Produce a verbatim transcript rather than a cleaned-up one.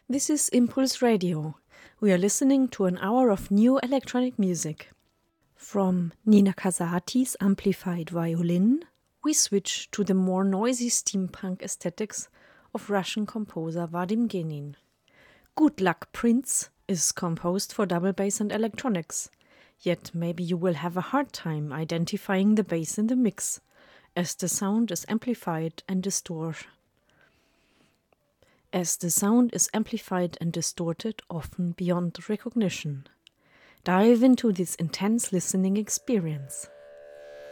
This is Impulse Radio. We are listening to an hour of new electronic music. From Nina Casati's amplified violin, we switch to the more noisy steampunk aesthetics of Russian composer Vadim Genin. Good Luck Prince is composed for double bass and electronics, yet maybe you will have a hard time identifying the bass in the mix, as the sound is amplified and distorted. As the sound is amplified and distorted, often beyond recognition. Dive into this intense listening experience.